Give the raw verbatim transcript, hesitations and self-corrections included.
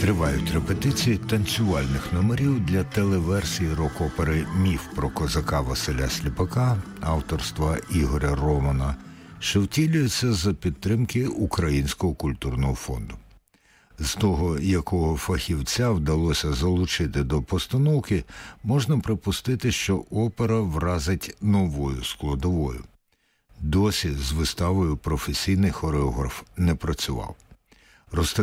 Тривають репетиції танцювальних номерів для телеверсії рок-опери «Міф про козака Василя Сліпака» авторства Ігоря Романа, що втілюється за підтримки Українського культурного фонду. З того, якого фахівця вдалося залучити до постановки, можна припустити, що опера вразить новою складовою. Досі з виставою професійний хореограф не працював.